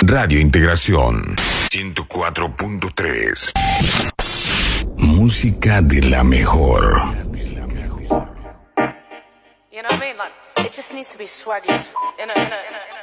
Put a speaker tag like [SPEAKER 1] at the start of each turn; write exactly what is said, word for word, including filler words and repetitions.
[SPEAKER 1] Radio Integración ciento cuatro punto tres. Música de la mejor.
[SPEAKER 2] You know what I mean? Like, it just needs to be swaggy. In a, in a, in a